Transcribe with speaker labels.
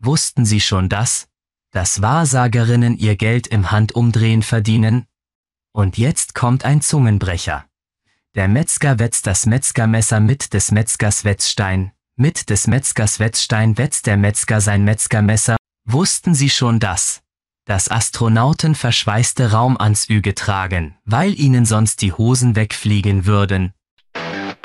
Speaker 1: Wussten Sie schon dass Wahrsagerinnen ihr Geld im Handumdrehen verdienen? Und jetzt kommt ein Zungenbrecher. Der Metzger wetzt das Metzgermesser mit des Metzgers Wetzstein. Mit des Metzgers Wetzstein wetzt der Metzger sein Metzgermesser. Wussten Sie schon dass Astronauten verschweißte Raumanzüge tragen, weil ihnen sonst die Hosen wegfliegen würden?